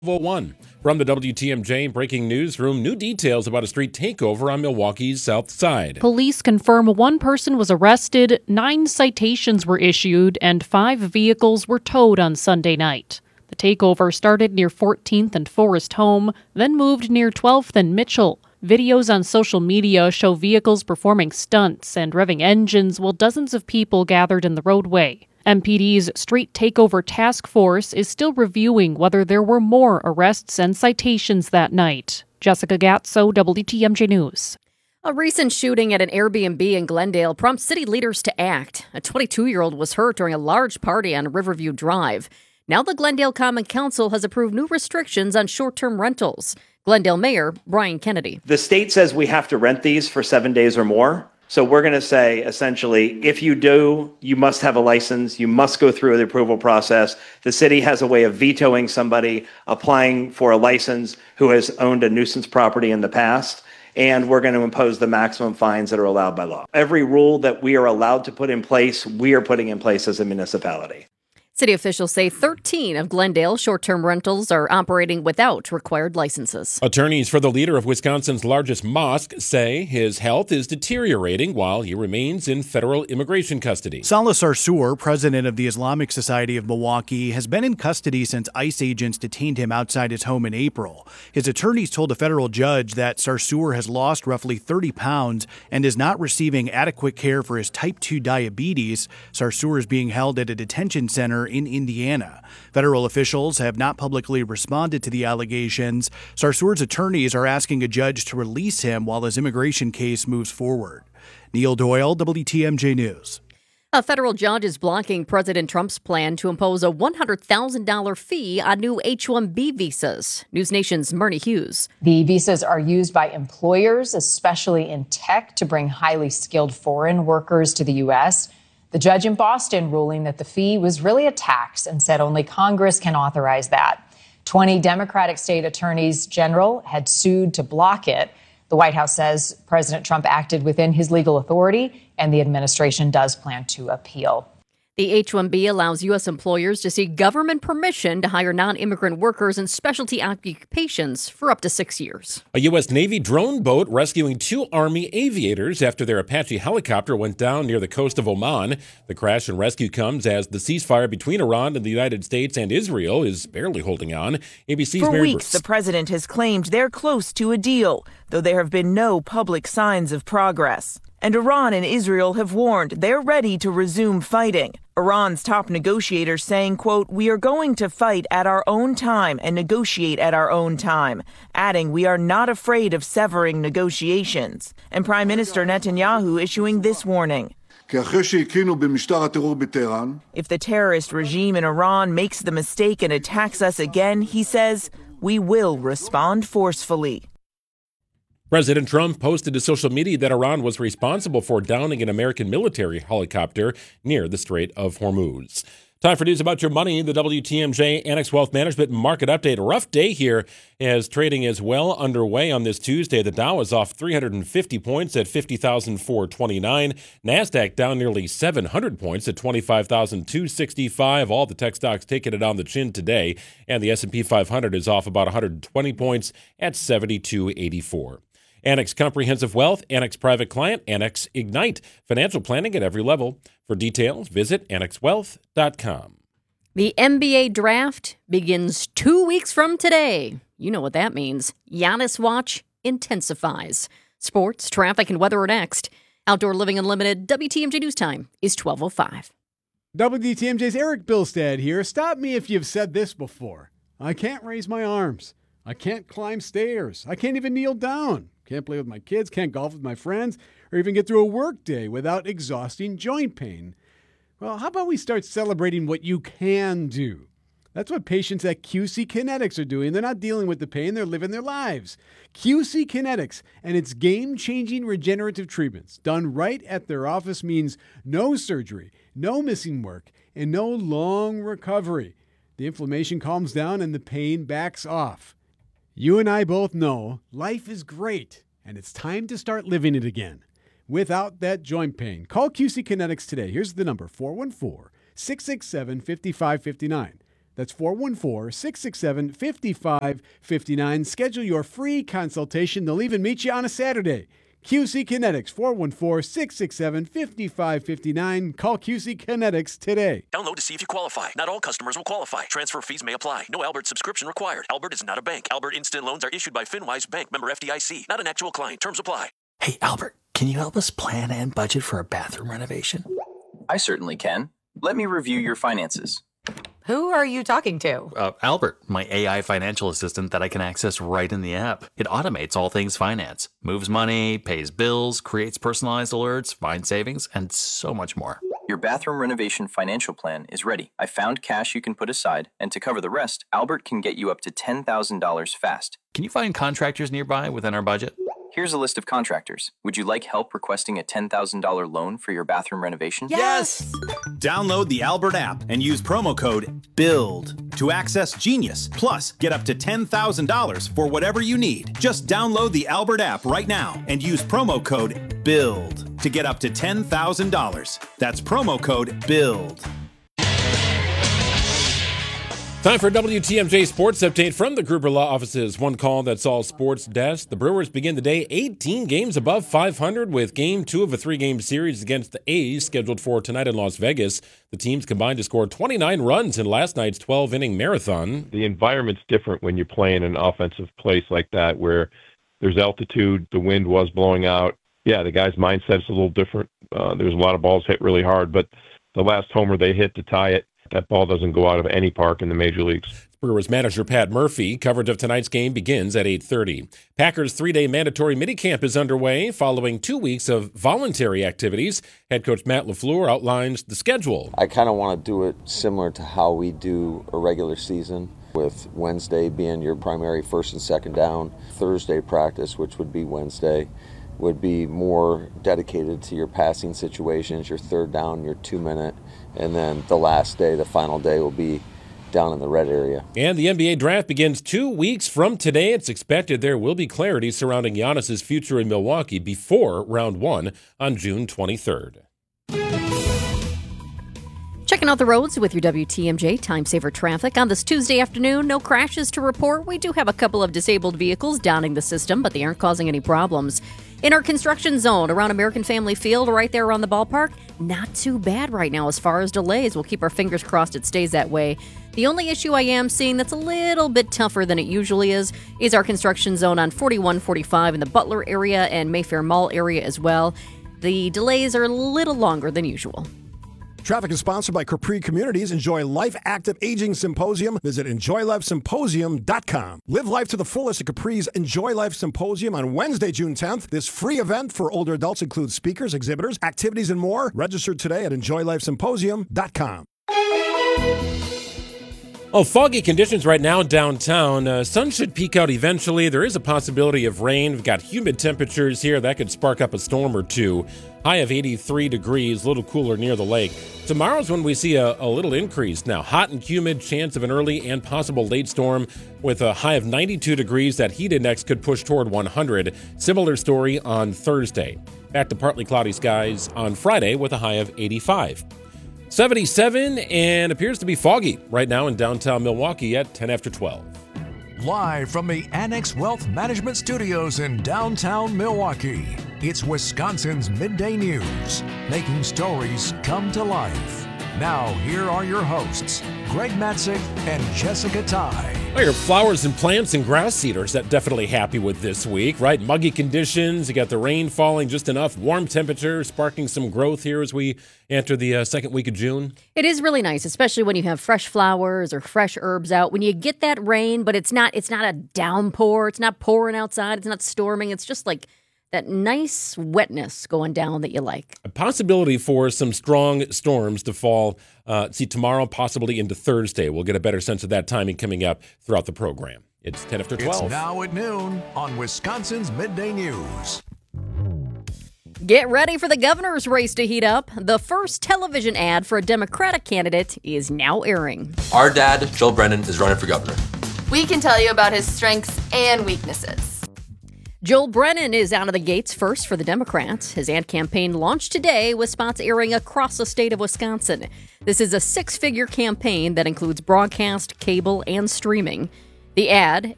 1. From the WTMJ Breaking Newsroom, new details about a street takeover on Milwaukee's South Side. Police confirm one person was arrested, 9 citations were issued, and 5 vehicles were towed on Sunday night. The takeover started near 14th and Forest Home, then moved near 12th and Mitchell. Videos on social media show vehicles performing stunts and revving engines while dozens of people gathered in the roadway. MPD's Street Takeover Task Force is still reviewing whether there were more arrests and citations that night. Jessica Gatso, WTMJ News. A recent shooting at an Airbnb in Glendale prompts city leaders to act. A 22-year-old was hurt during a large party on Riverview Drive. Now the Glendale Common Council has approved new restrictions on short-term rentals. Glendale Mayor Brian Kennedy. The state says we have to rent these for 7 days or more. So we're going to say, essentially, if you do, you must have a license. You must go through the approval process. The city has a way of vetoing somebody applying for a license who has owned a nuisance property in the past. And we're going to impose the maximum fines that are allowed by law. Every rule that we are allowed to put in place, we are putting in place as a municipality. City officials say 13 of Glendale's short-term rentals are operating without required licenses. Attorneys for the leader of Wisconsin's largest mosque say his health is deteriorating while he remains in federal immigration custody. Salah Sarsour, president of the Islamic Society of Milwaukee, has been in custody since ICE agents detained him outside his home in April. His attorneys told a federal judge that Sarsour has lost roughly 30 pounds and is not receiving adequate care for his type 2 diabetes. Sarsour is being held at a detention center in Indiana. Federal officials have not publicly responded to the allegations. Sarsour's attorneys are asking a judge to release him while his immigration case moves forward. Neil Doyle, WTMJ News. A federal judge is blocking President Trump's plan to impose a $100,000 fee on new H-1B visas. News Nation's Marnie Hughes. The visas are used by employers, especially in tech, to bring highly skilled foreign workers to the U.S. The judge in Boston ruling that the fee was really a tax and said only Congress can authorize that. 20 Democratic state attorneys general had sued to block it. The White House says President Trump acted within his legal authority, and the administration does plan to appeal. The H-1B allows U.S. employers to seek government permission to hire non-immigrant workers in specialty occupations for up to 6 years. A U.S. Navy drone boat rescuing 2 Army aviators after their Apache helicopter went down near the coast of Oman. The crash and rescue comes as the ceasefire between Iran and the United States and Israel is barely holding on. ABC's For Mary weeks, Bruce. the president has claimed they're close to a deal, though there have been no public signs of progress. And Iran and Israel have warned they're ready to resume fighting. Iran's top negotiator saying, quote, "We are going to fight at our own time and negotiate at our own time," adding, "We are not afraid of severing negotiations." And Prime Minister Netanyahu issuing this warning. If the terrorist regime in Iran makes the mistake and attacks us again, he says, we will respond forcefully. President Trump posted to social media that Iran was responsible for downing an American military helicopter near the Strait of Hormuz. Time for news about your money. The WTMJ Annex Wealth Management Market Update. A rough day here as trading is well underway on this Tuesday. The Dow is off 350 points at 50,429. NASDAQ down nearly 700 points at 25,265. All the tech stocks taking it on the chin today. And the S&P 500 is off about 120 points at 7284. Annex Comprehensive Wealth, Annex Private Client, Annex Ignite. Financial planning at every level. For details, visit annexwealth.com. The NBA draft begins 2 weeks from today. You know what that means. Giannis Watch intensifies. Sports, traffic, and weather are next. Outdoor Living Unlimited, WTMJ News Time is 12:05. WTMJ's Eric Bilstead here. Stop me if you've said this before. I can't raise my arms. I can't climb stairs. I can't even kneel down. Can't play with my kids, can't golf with my friends, or even get through a work day without exhausting joint pain. Well, how about we start celebrating what you can do? That's what patients at QC Kinetics are doing. They're not dealing with the pain, they're living their lives. QC Kinetics and its game-changing regenerative treatments done right at their office means no surgery, no missing work, and no long recovery. The inflammation calms down and the pain backs off. You and I both know life is great, and it's time to start living it again without that joint pain. Call QC Kinetics today. Here's the number, 414-667-5559. That's 414-667-5559. Schedule your free consultation. They'll even meet you on a Saturday. QC Kinetics, 414-667-5559. Call QC Kinetics today. Download to see if you qualify. Not all customers will qualify. Transfer fees may apply. No Albert subscription required. Albert is not a bank. Albert Instant Loans are issued by FinWise Bank, member FDIC. Not an actual client. Terms apply. Hey, Albert, can you help us plan and budget for a bathroom renovation? I certainly can. Let me review your finances. Who are you talking to? Albert, my AI financial assistant that I can access right in the app. It automates all things finance, moves money, pays bills, creates personalized alerts, finds savings, and so much more. Your bathroom renovation financial plan is ready. I found cash you can put aside, and to cover the rest, Albert can get you up to $10,000 fast. Can you find contractors nearby within our budget? Here's a list of contractors. Would you like help requesting a $10,000 loan for your bathroom renovation? Yes! Download the Albert app and use promo code BUILD to access Genius. Plus, get up to $10,000 for whatever you need. Just download the Albert app right now and use promo code BUILD to get up to $10,000. That's promo code BUILD. Time for WTMJ Sports Update from the Gruber Law Office's One Call That's All Sports Desk. The Brewers begin the day 18 games above 500 with Game 2 of a 3-game series against the A's scheduled for tonight in Las Vegas. The teams combined to score 29 runs in last night's 12-inning marathon. The environment's different when you're playing an offensive place like that where there's altitude, the wind was blowing out. Yeah, the guy's mindset's a little different. There's a lot of balls hit really hard, but the last homer they hit to tie it, that ball doesn't go out of any park in the major leagues. Brewers manager Pat Murphy. Coverage of tonight's game begins at 8:30. Packers' 3-day mandatory minicamp is underway following 2 weeks of voluntary activities. Head coach Matt LaFleur outlines the schedule. I kind of want to do it similar to how we do a regular season, with Wednesday being your primary first and second down. Thursday practice, which would be Wednesday, would be more dedicated to your passing situations, your third down, your 2-minute, and then the last day, the final day, will be down in the red area. And the NBA draft begins 2 weeks from today. It's expected there will be clarity surrounding Giannis's future in Milwaukee before round 1 on June 23rd. Checking out the roads with your WTMJ Time Saver traffic. On this Tuesday afternoon, no crashes to report. We do have a couple of disabled vehicles downing the system, but they aren't causing any problems. In our construction zone around American Family Field, right there around the ballpark, not too bad right now as far as delays. We'll keep our fingers crossed it stays that way. The only issue I am seeing that's a little bit tougher than it usually is our construction zone on 4145 in the Butler area and Mayfair Mall area as well. The delays are a little longer than usual. Traffic is sponsored by Capri Communities. Enjoy Life Active Aging Symposium. Visit EnjoyLifeSymposium.com. Live life to the fullest at Capri's Enjoy Life Symposium on Wednesday, June 10th. This free event for older adults includes speakers, exhibitors, activities, and more. Register today at EnjoyLifeSymposium.com. Oh, foggy conditions right now downtown. Sun should peek out eventually. There is a possibility of rain. We've got humid temperatures here. That could spark up a storm or two. High of 83 degrees, a little cooler near the lake. Tomorrow's when we see a little increase. Now, hot and humid, chance of an early and possible late storm with a high of 92 degrees. That heat index could push toward 100. Similar story on Thursday. Back to partly cloudy skies on Friday with a high of 85. 77 and appears to be foggy right now in downtown Milwaukee at 10 after 12. Live from the Annex Wealth Management Studios in downtown Milwaukee, it's Wisconsin's Midday News, making stories come to life. Now, here are your hosts, Greg Matzik and Jessica Ty. Well, your flowers and plants and grass seeders that definitely happy with this week, right? Muggy conditions, you got the rain falling just enough, warm temperatures, sparking some growth here as we enter the second week of June. It is really nice, especially when you have fresh flowers or fresh herbs out. When you get that rain, but it's not a downpour, it's not pouring outside, it's not storming, it's just like that nice wetness going down that you like. A possibility for some strong storms to fall, tomorrow, possibly into Thursday. We'll get a better sense of that timing coming up throughout the program. It's 10 after 12. It's now at noon on Wisconsin's Midday News. Get ready for the governor's race to heat up. The first television ad for a Democratic candidate is now airing. Our dad, Joel Brennan, is running for governor. We can tell you about his strengths and weaknesses. Joel Brennan is out of the gates first for the Democrats. His ad campaign launched today with spots airing across the state of Wisconsin. This is a 6-figure campaign that includes broadcast, cable, and streaming. The ad,